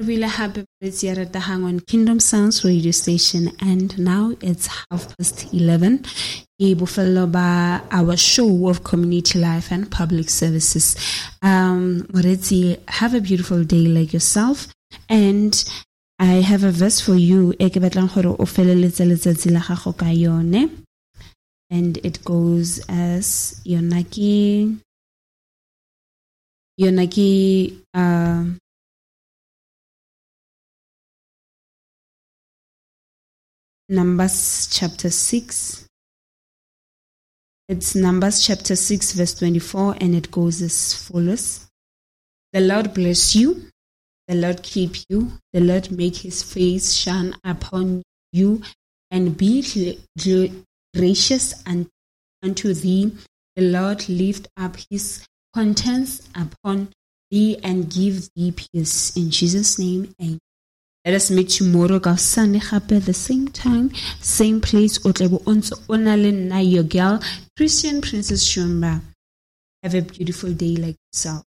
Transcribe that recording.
Really happy it's here at the Hang on Kingdom Sounds radio station, and now it's 11:30. Followed our show of community life and public services. Moretsi, have a beautiful day like yourself, and I have a verse for you. And it goes as Yonaki. Numbers chapter 6. It's Numbers chapter 6 verse 24, and it goes as follows. The Lord bless you. The Lord keep you. The Lord make his face shine upon you and be gracious unto thee. The Lord lift up his countenance upon thee and give thee peace. In Jesus' name, amen. Let us meet tomorrow, Sunday, the same time, same place. Your girl, Christian Princess Shumba. Have a beautiful day like yourself.